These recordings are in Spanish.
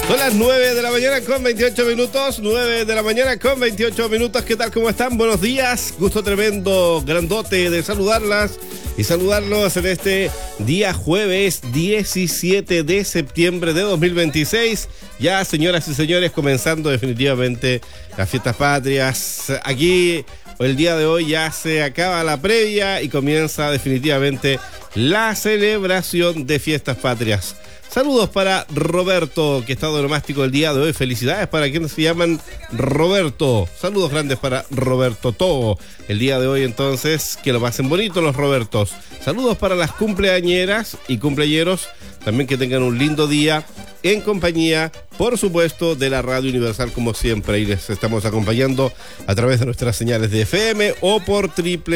Son las 9 de la mañana con 28 minutos, 9 de la mañana con 28 minutos. ¿Qué tal? ¿Cómo están? Buenos días. Gusto tremendo, grandote de saludarlas y saludarlos en este día jueves 17 de septiembre de 2026. Ya, señoras y señores, comenzando definitivamente las fiestas patrias. Aquí, el día de hoy ya se acaba la previa y comienza definitivamente la celebración de fiestas patrias. Saludos para Roberto, que está onomástico el día de hoy. Felicidades para quienes se llaman Roberto. Saludos grandes para Roberto Todo. El día de hoy, entonces, que lo pasen bonito los Robertos. Saludos para las cumpleañeras y cumpleañeros. También que tengan un lindo día en compañía, por supuesto, de la Radio Universal, como siempre. Y les estamos acompañando a través de nuestras señales de FM o por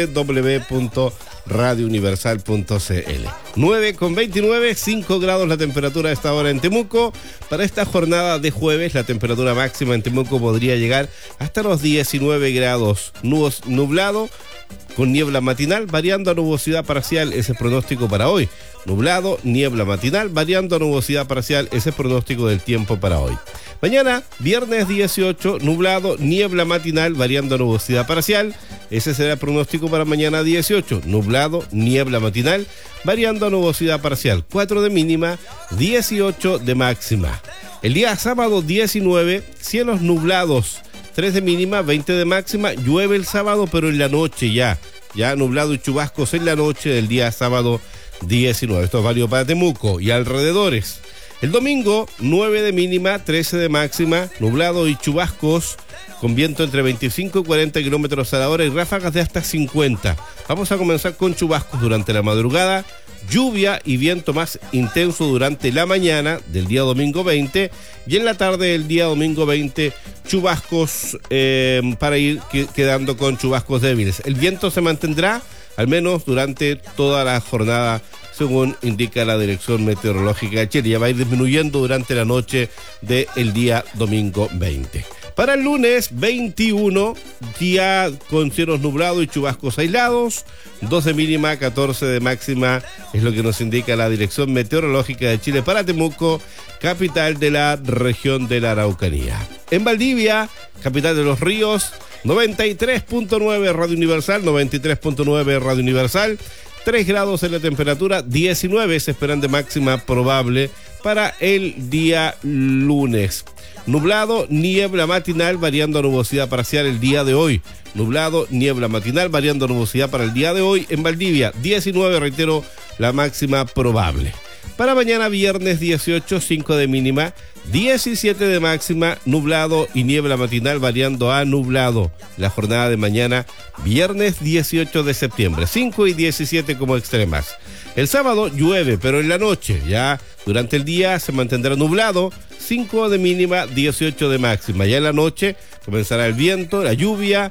www.radiouniversal.cl. 9:29, 5 grados la temperatura a esta hora en Temuco. Para esta jornada de jueves, la temperatura máxima en Temuco podría llegar hasta los 19 grados. Nublado, con niebla matinal, variando a nubosidad parcial, ese es pronóstico para hoy. Nublado, niebla matinal, variando a nubosidad parcial, ese es pronóstico del tiempo para hoy. Mañana, viernes 18, nublado, niebla matinal, variando a nubosidad parcial, ese será el pronóstico para mañana 18. Nublado, niebla matinal, variando a nubosidad parcial, 4 de mínima, 18 de máxima. El día sábado 19, cielos nublados, 3 de mínima, 20 de máxima, llueve el sábado, pero en la noche ya nublado y chubascos en la noche del día sábado 19. Esto es válido para Temuco y alrededores. El domingo, 9 de mínima, 13 de máxima, nublado y chubascos, con viento entre 25 y 40 kilómetros a la hora y ráfagas de hasta 50. Vamos a comenzar con chubascos durante la madrugada, lluvia y viento más intenso durante la mañana del día domingo 20 y en la tarde del día domingo 20 chubascos para ir quedando con chubascos débiles. El viento se mantendrá al menos durante toda la jornada, según indica la Dirección Meteorológica de Chile. Ya va a ir disminuyendo durante la noche del día domingo 20. Para el lunes 21, día con cielos nublados y chubascos aislados, 2 de mínima, 14 de máxima, es lo que nos indica la Dirección Meteorológica de Chile para Temuco, capital de la región de la Araucanía. En Valdivia, capital de los ríos, 93.9 Radio Universal, 93.9 Radio Universal, 3 grados en la temperatura, 19 se esperan de máxima probable para el día lunes. Nublado, niebla matinal, variando a nubosidad parcial el día de hoy. Nublado, niebla matinal, variando a nubosidad para el día de hoy en Valdivia. 19, reitero, la máxima probable. Para mañana viernes 18, 5 de mínima, 17 de máxima, nublado y niebla matinal variando a nublado. La jornada de mañana, viernes 18 de septiembre, 5 y 17 como extremas. El sábado llueve, pero en la noche, ya durante el día se mantendrá nublado, 5 de mínima, 18 de máxima. Ya en la noche comenzará el viento, la lluvia,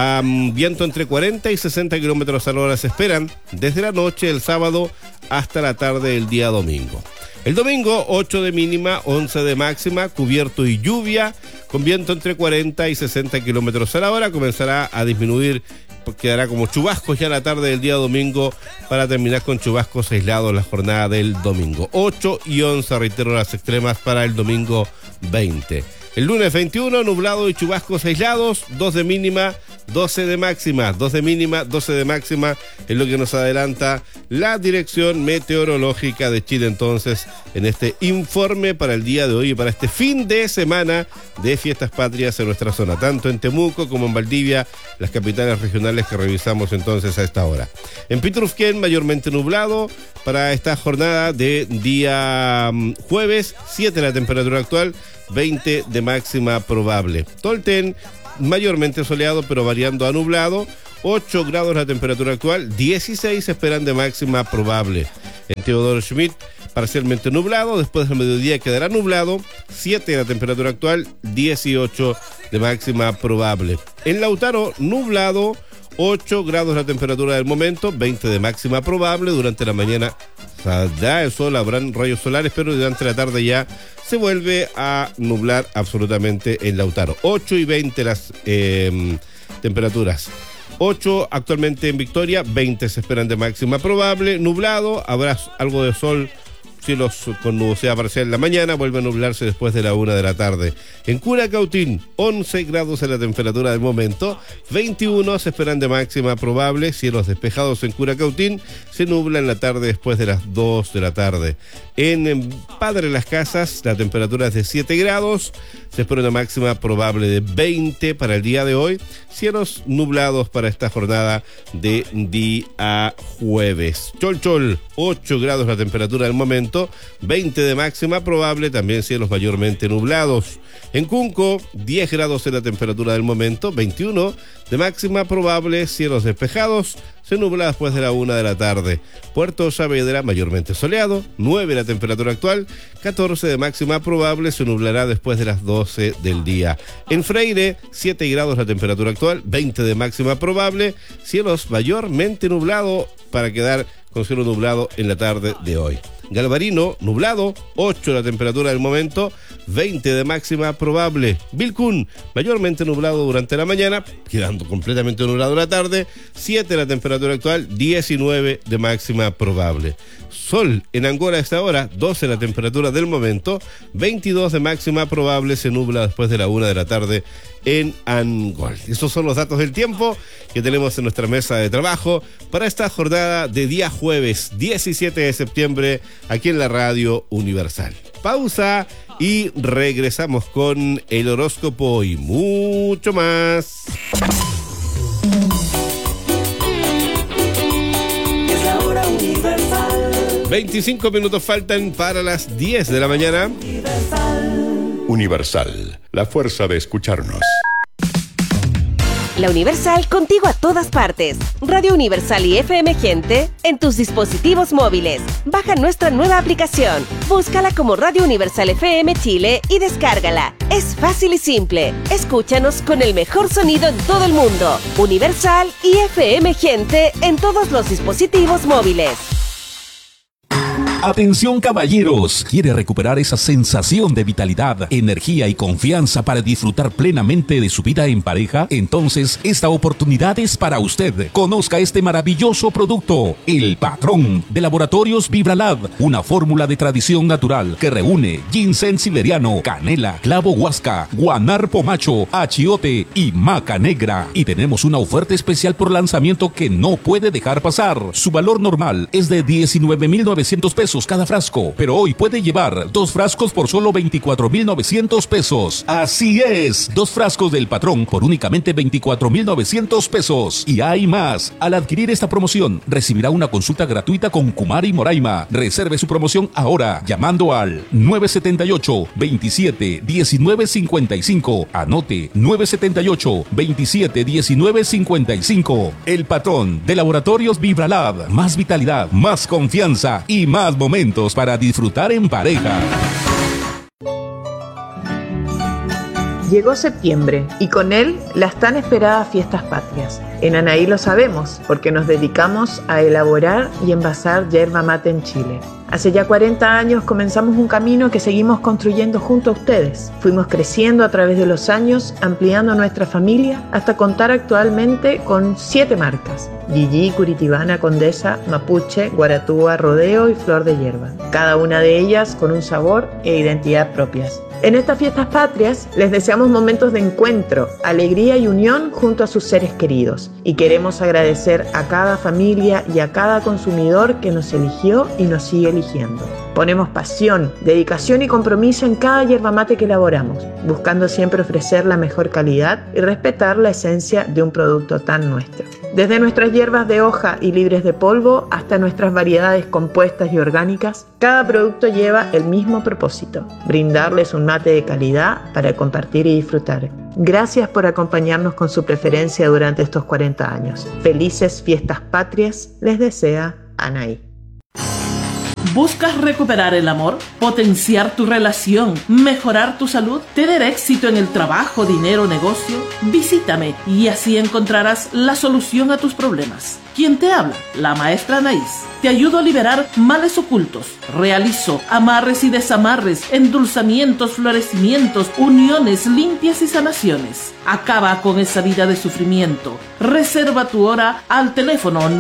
viento entre 40 y 60 kilómetros a la hora se esperan desde la noche del sábado hasta la tarde del día domingo. El domingo, 8 de mínima, 11 de máxima, cubierto y lluvia, con viento entre 40 y 60 kilómetros a la hora. Comenzará a disminuir, quedará como chubascos ya la tarde del día domingo para terminar con chubascos aislados la jornada del domingo. 8 y 11, reitero, las extremas para el domingo 20. El lunes 21, nublado y chubascos aislados, 2 de mínima, 12 de máxima, 2 de mínima, 12 de máxima, es lo que nos adelanta la Dirección Meteorológica de Chile entonces en este informe para el día de hoy y para este fin de semana de fiestas patrias en nuestra zona, tanto en Temuco como en Valdivia, las capitales regionales que revisamos entonces a esta hora. En Pitrufquén, mayormente nublado para esta jornada de día jueves, 7 la temperatura actual, 20 de máxima probable. Tolten, mayormente soleado pero variando a nublado, 8 grados la temperatura actual, 16 esperan de máxima probable. En Teodoro Schmidt, parcialmente nublado, después del mediodía quedará nublado, 7 la temperatura actual, 18 de máxima probable. En Lautaro, nublado, 8 grados la temperatura del momento, 20 de máxima probable. Durante la mañana saldrá el sol, habrán rayos solares, pero durante la tarde ya se vuelve a nublar absolutamente en Lautaro. 8 y 20 las temperaturas. 8 actualmente en Victoria, 20 se esperan de máxima probable, nublado, habrá algo de sol cielos con nubosidad parcial en la mañana, vuelve a nublarse después de la 1 de la tarde. En Curacautín, 11 grados en la temperatura del momento, 21 se esperan de máxima probable, cielos despejados en Curacautín, se nubla en la tarde después de las 2 de la tarde. En Padre Las Casas, la temperatura es de 7 grados, se espera una máxima probable de 20 para el día de hoy, cielos nublados para esta jornada de día jueves. Cholchol, 8 grados la temperatura del momento, 20 de máxima probable, también cielos mayormente nublados. En Cunco, 10 grados en la temperatura del momento, 21 de máxima probable, cielos despejados, se nubla después de la 1 de la tarde. Puerto Saavedra, mayormente soleado, 9 la temperatura actual, 14 de máxima probable, se nublará después de las 12 del día. En Freire, 7 grados la temperatura actual, 20 de máxima probable, cielos mayormente nublado para quedar con cielo nublado en la tarde de hoy. Galvarino, nublado, 8 la temperatura del momento, 20 de máxima probable. Vilcún, mayormente nublado durante la mañana, quedando completamente nublado la tarde, 7 la temperatura actual, 19 de máxima probable. Sol en Angola a esta hora, 12 la temperatura del momento, 22 de máxima probable, se nubla después de la 1 de la tarde en Angol. Estos son los datos del tiempo que tenemos en nuestra mesa de trabajo para esta jornada de día jueves 17 de septiembre aquí en la Radio Universal. Pausa y regresamos con el horóscopo y mucho más. Es la hora universal. 25 minutos faltan para las 10 de la mañana. Universal, la fuerza de escucharnos. La Universal contigo a todas partes. Radio Universal y FM Gente en tus dispositivos móviles. Baja nuestra nueva aplicación. Búscala como Radio Universal FM Chile y descárgala. Es fácil y simple. Escúchanos con el mejor sonido en todo el mundo. Universal y FM Gente en todos los dispositivos móviles. Atención caballeros, ¿quiere recuperar esa sensación de vitalidad, energía y confianza para disfrutar plenamente de su vida en pareja? Entonces, esta oportunidad es para usted. Conozca este maravilloso producto, El Patrón, de Laboratorios Vibralab, una fórmula de tradición natural que reúne ginseng siberiano, canela, clavo huasca, guanar pomacho, achiote y maca negra. Y tenemos una oferta especial por lanzamiento que no puede dejar pasar. Su valor normal es de 19,900 pesos cada frasco, pero hoy puede llevar 2 frascos por solo 24,900 pesos. Así es, 2 frascos del Patrón por únicamente 24,900 pesos. Y hay más. Al adquirir esta promoción, recibirá una consulta gratuita con Kumari Moraima. Reserve su promoción ahora, llamando al 978-27-1955. Anote, 978-27-1955. El Patrón de Laboratorios Vibralab. Más vitalidad, más confianza y más momentos para disfrutar en pareja. Llegó septiembre y con él las tan esperadas fiestas patrias. En Anaí lo sabemos porque nos dedicamos a elaborar y envasar yerba mate en Chile. Hace ya 40 años comenzamos un camino que seguimos construyendo junto a ustedes. Fuimos creciendo a través de los años, ampliando nuestra familia hasta contar actualmente con 7 marcas: Gigi, Curitibana, Condesa, Mapuche, Guaratúa, Rodeo y Flor de Hierba. Cada una de ellas con un sabor e identidad propias. En estas fiestas patrias les deseamos momentos de encuentro, alegría y unión junto a sus seres queridos. Y queremos agradecer a cada familia y a cada consumidor que nos eligió y nos sigue eligiendo. Ponemos pasión, dedicación y compromiso en cada yerba mate que elaboramos, buscando siempre ofrecer la mejor calidad y respetar la esencia de un producto tan nuestro. Desde nuestras hierbas de hoja y libres de polvo hasta nuestras variedades compuestas y orgánicas, cada producto lleva el mismo propósito: brindarles un mate de calidad para compartir y disfrutar. Gracias por acompañarnos con su preferencia durante estos 40 años. Felices fiestas patrias, les desea Anaí. ¿Buscas recuperar el amor, potenciar tu relación, mejorar tu salud, tener éxito en el trabajo, dinero, negocio? Visítame y así encontrarás la solución a tus problemas. ¿Quién te habla? La maestra Anaís. Te ayudo a liberar males ocultos. Realizo amarres y desamarres, endulzamientos, florecimientos, uniones limpias y sanaciones. Acaba con esa vida de sufrimiento. Reserva tu hora al teléfono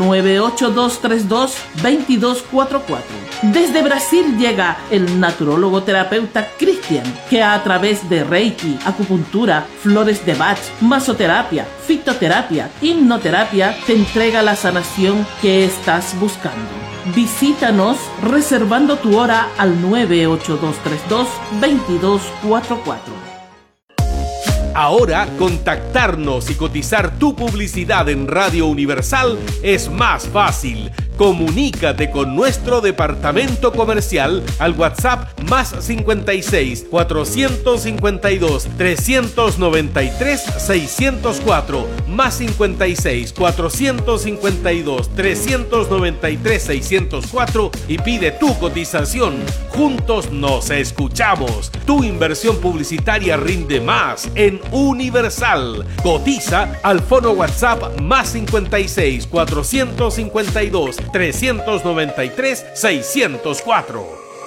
98232-2244. Desde Brasil llega el naturólogo terapeuta Cristian, que a través de Reiki, acupuntura, flores de Bach, masoterapia, fitoterapia, hipnoterapia, te entrega la sanación que estás buscando. Visítanos reservando tu hora al 98232-2244. Ahora, contactarnos y cotizar tu publicidad en Radio Universal es más fácil. Comunícate con nuestro departamento comercial al WhatsApp más 56 452 393 604 más 56 452 393 604 y pide tu cotización. Juntos nos escuchamos. Tu inversión publicitaria rinde más en Universal. Cotiza al fono WhatsApp más 56 452 393 604.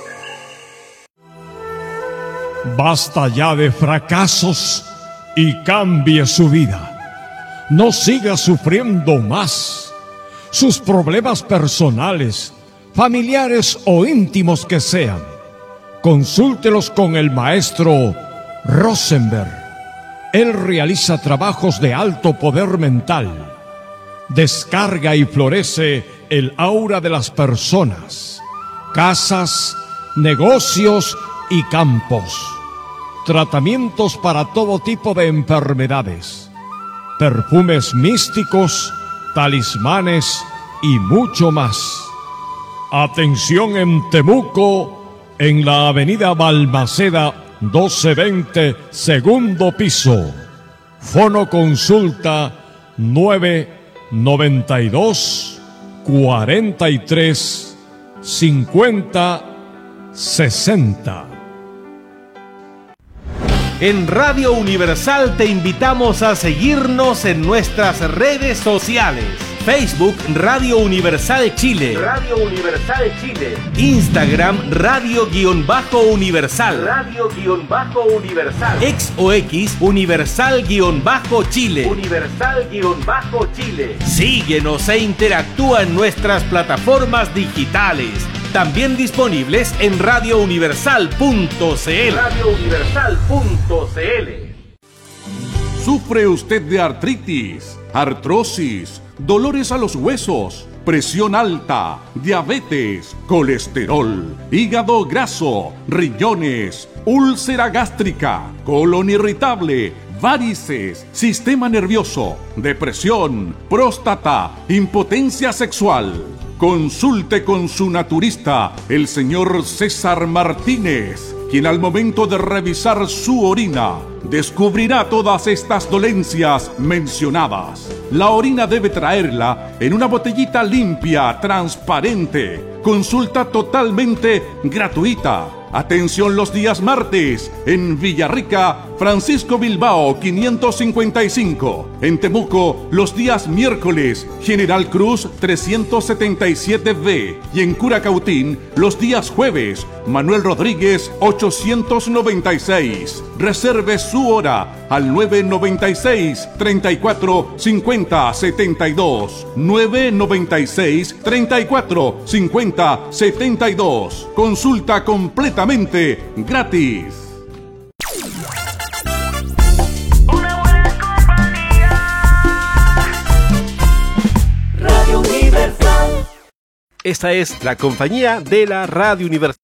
Basta ya de fracasos y cambie su vida. No siga sufriendo más. Sus problemas personales, familiares o íntimos que sean, consúltelos con el maestro Rosenberg. Él realiza trabajos de alto poder mental. Descarga y florece el aura de las personas, casas, negocios y campos. Tratamientos para todo tipo de enfermedades, perfumes místicos, talismanes y mucho más. Atención en Temuco, en la avenida Balmaceda 1220, segundo piso. Fono consulta 992 43 50 60. En Radio Universal te invitamos a seguirnos en nuestras redes sociales. Facebook Radio Universal Chile. Radio Universal Chile. Instagram Radio-Universal. Radio-Universal. Ex o X Universal-Chile. Universal-Chile. Síguenos e interactúa en nuestras plataformas digitales. También disponibles en radiouniversal.cl. radiouniversal.cl. ¿Sufre usted de artritis, artrosis, dolores a los huesos, presión alta, diabetes, colesterol, hígado graso, riñones, úlcera gástrica, colon irritable, varices, sistema nervioso, depresión, próstata, impotencia sexual? Consulte con su naturista, el señor César Martínez, quien al momento de revisar su orina descubrirá todas estas dolencias mencionadas. La orina debe traerla en una botellita limpia, transparente. Consulta totalmente gratuita. Atención los días martes en Villarrica, Francisco Bilbao 555. En Temuco los días miércoles, General Cruz 377B. Y en Curacautín los días jueves, Manuel Rodríguez 896. Reserve su hora al 996 34 50 72. 996 34 50 72. Consulta completamente gratis. Una buena compañía. Radio Universal. Esta es la compañía de la Radio Universal.